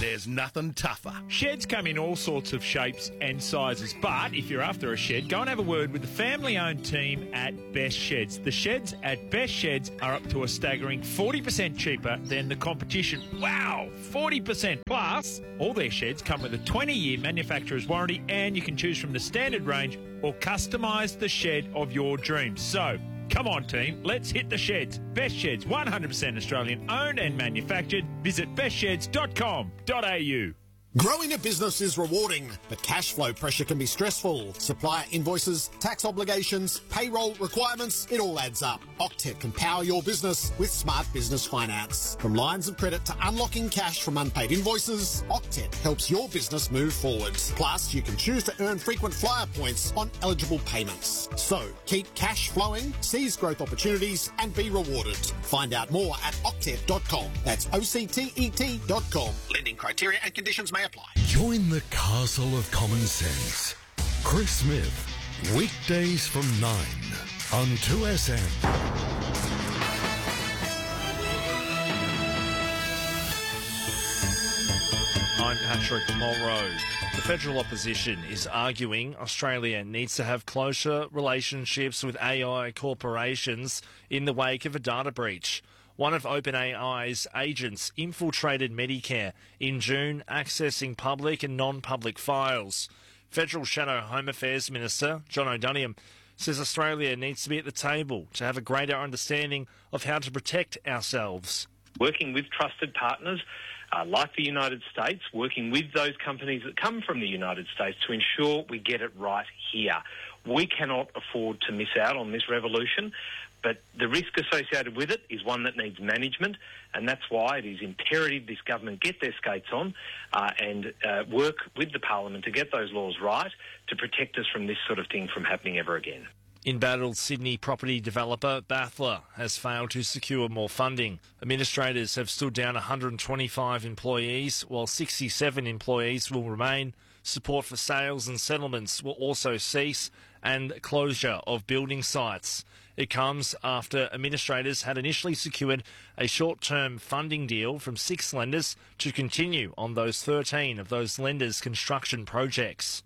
There's nothing tougher. Sheds come in all sorts of shapes and sizes, but if you're after a shed, go and have a word with the family-owned team at Best Sheds. The sheds at Best Sheds are up to a staggering 40% cheaper than the competition. Wow, 40%. Plus, all their sheds come with a 20-year manufacturer's warranty, and you can choose from the standard range or customise the shed of your dreams. So, come on, team, let's hit the sheds. Best Sheds, 100% Australian owned and manufactured. Visit bestsheds.com.au. Growing a business is rewarding, but cash flow pressure can be stressful. Supplier invoices, tax obligations, payroll requirements, it all adds up. Octet can power your business with Smart Business Finance. From lines of credit to unlocking cash from unpaid invoices, Octet helps your business move forward. Plus, you can choose to earn frequent flyer points on eligible payments. So, keep cash flowing, seize growth opportunities, and be rewarded. Find out more at octet.com. That's OCTET.com. Lending criteria and conditions may apply. Join the castle of common sense. Chris Smith, weekdays from 9 on 2SM. I'm Patrick Mulroe. The federal opposition is arguing Australia needs to have closer relationships with AI corporations in the wake of a data breach. One of OpenAI's agents infiltrated Medicare in June, accessing public and non-public files. Federal Shadow Home Affairs Minister John O'Donoghue says Australia needs to be at the table to have a greater understanding of how to protect ourselves. Working with trusted partners like the United States, working with those companies that come from the United States to ensure we get it right here. We cannot afford to miss out on this revolution, but the risk associated with it is one that needs management, and that's why it is imperative this government get their skates on and work with the Parliament to get those laws right to protect us from this sort of thing from happening ever again. Embattled Sydney property developer Bathler has failed to secure more funding. Administrators have stood down 125 employees, while 67 employees will remain. Support for sales and settlements will also cease, and closure of building sites. It comes after administrators had initially secured a short-term funding deal from 6 lenders to continue on those 13 of those lenders' construction projects.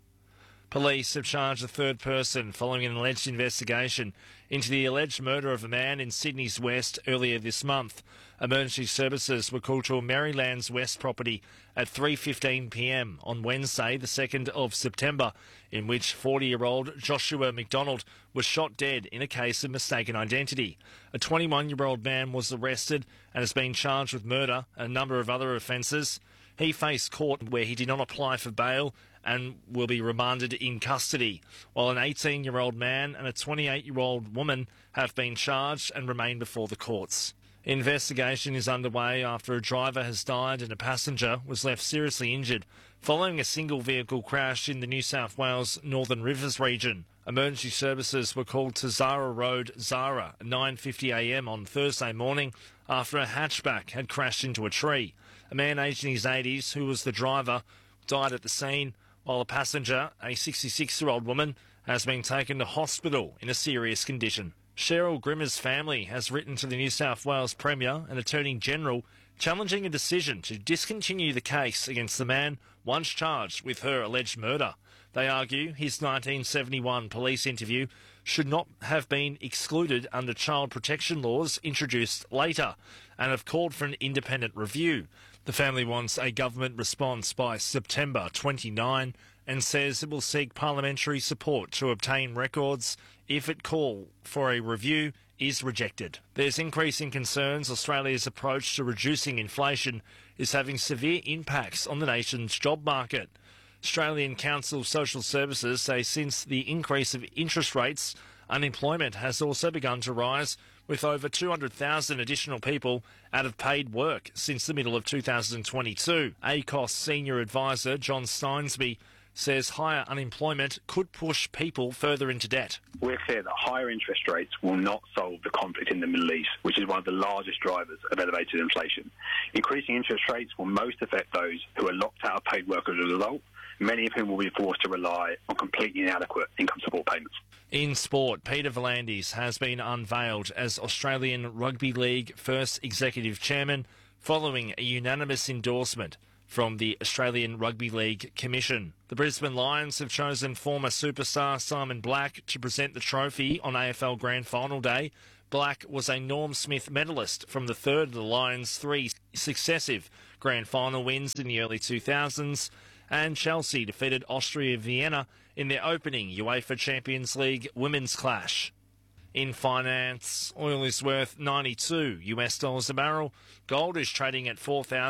Police have charged a third person following an alleged investigation into the alleged murder of a man in Sydney's West earlier this month. Emergency services were called to a Maryland's West property at 3:15 p.m. on Wednesday, the 2nd of September, in which 40-year-old Joshua McDonald was shot dead in a case of mistaken identity. A 21-year-old man was arrested and has been charged with murder and a number of other offences. He faced court where he did not apply for bail and will be remanded in custody, while an 18-year-old man and a 28-year-old woman have been charged and remain before the courts. Investigation is underway after a driver has died and a passenger was left seriously injured following a single vehicle crash in the New South Wales Northern Rivers region. Emergency services were called to Zara Road, Zara, at 9:50am on Thursday morning after a hatchback had crashed into a tree. A man aged in his 80s, who was the driver, died at the scene, while a passenger, a 66-year-old woman, has been taken to hospital in a serious condition. Cheryl Grimmer's family has written to the New South Wales Premier and Attorney General challenging a decision to discontinue the case against the man once charged with her alleged murder. They argue his 1971 police interview should not have been excluded under child protection laws introduced later and have called for an independent review. The family wants a government response by September 29 and says it will seek parliamentary support to obtain records if it call for a review is rejected. There's increasing concerns Australia's approach to reducing inflation is having severe impacts on the nation's job market. Australian Council of Social Services say since the increase of interest rates, unemployment has also begun to rise, with over 200,000 additional people out of paid work since the middle of 2022. ACOS Senior Advisor John Steinsby says higher unemployment could push people further into debt. We're clear that higher interest rates will not solve the conflict in the Middle East, which is one of the largest drivers of elevated inflation. Increasing interest rates will most affect those who are locked out of paid work as a result, many of whom will be forced to rely on completely inadequate income support payments. In sport, Peter V'landys has been unveiled as Australian Rugby League first executive chairman following a unanimous endorsement from the Australian Rugby League Commission. The Brisbane Lions have chosen former superstar Simon Black to present the trophy on AFL Grand Final Day. Black was a Norm Smith medalist from the third of the Lions' 3 successive Grand Final wins in the early 2000s, and Chelsea defeated Austria Vienna in their opening UEFA Champions League women's clash. In finance, oil is worth $92 a barrel, gold is trading at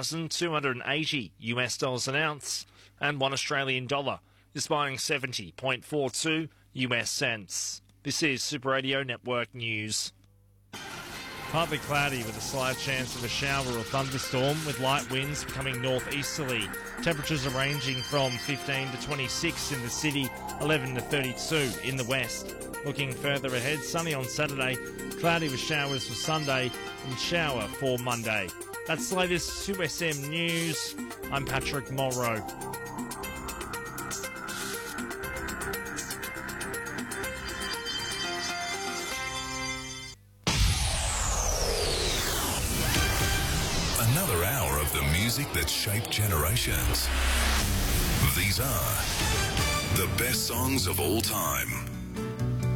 $4,280 an ounce, and $1 Australian dollar is buying 70.42 US cents. This is Super Radio Network News. Partly cloudy with a slight chance of a shower or thunderstorm, with light winds becoming northeasterly. Temperatures are ranging from 15 to 26 in the city, 11 to 32 in the west. Looking further ahead, sunny on Saturday, cloudy with showers for Sunday and shower for Monday. That's the latest 2SM News. I'm Patrick Morrow. Another hour of the music that shaped generations. These are the best songs of all time.